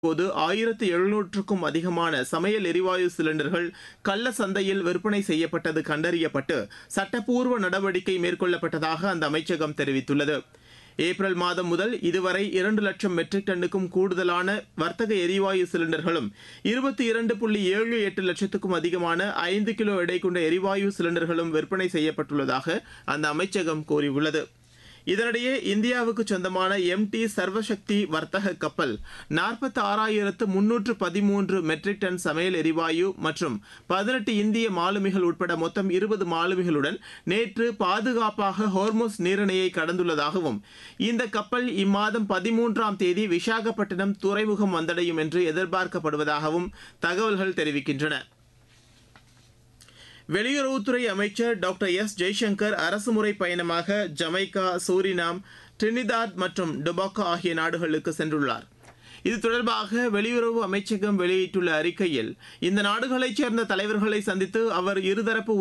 போது 1700க்கும் அதிகமான சமையல் எரிவாயு சிலிண்டர்கள் கள்ள சந்தையில் விற்பனை செய்யப்பட்டது கண்டறியப்பட்டு சட்டப்பூர்வ நடவடிக்கை மேற்கொள்ளப்பட்டதாக அந்த அமைச்சகம் தெரிவித்துள்ளது. ஏப்ரல் மாதம் முதல் இதுவரை 2 லட்சம் மெட்ரிக் டன்னுக்கும் கூடுதலான வர்த்தக எரிவாயு சிலிண்டர்களும் 22.78 லட்சத்துக்கும் அதிகமான 5 கிலோ எடை கொண்ட எரிவாயு சிலிண்டர்களும் விற்பனை செய்யப்பட்டுள்ளதாக அந்த அமைச்சகம் கூறியுள்ளது. இதனிடையே இந்தியாவுக்கு சொந்தமான MT சர்வசக்தி வர்த்தக கப்பல் 46,313 மெட்ரிக் டன் சமையல் எரிவாயு மற்றும் 18 இந்திய மாலுமிகள் உட்பட மொத்தம் 20 மாலுமிகளுடன் நேற்று பாதுகாப்பாக ஹோர்முஸ் நீரிணையை கடந்துள்ளதாகவும் இந்த கப்பல் இம்மாதம் 13ஆம் தேதி விசாகப்பட்டினம் துறைமுகம் வந்தடையும் என்று எதிர்பார்க்கப்படுவதாகவும் தகவல்கள் தெரிவிக்கின்றன. வெளியுறவுத்துறை அமைச்சர் டாக்டர் ஜெய்சங்கர் அரசுமுறை பயணமாக ஜமைக்கா, சூரினாம், டிரினிதாத் மற்றும் டொபாகோ ஆகிய நாடுகளுக்கு சென்றுள்ளார். இது தொடர்பாக வெளியுறவு அமைச்சகம் வெளியிட்டுள்ள அறிக்கையில் இந்த நாடுகளைச் சேர்ந்த தலைவர்களை சந்தித்து அவர் இருதரப்பு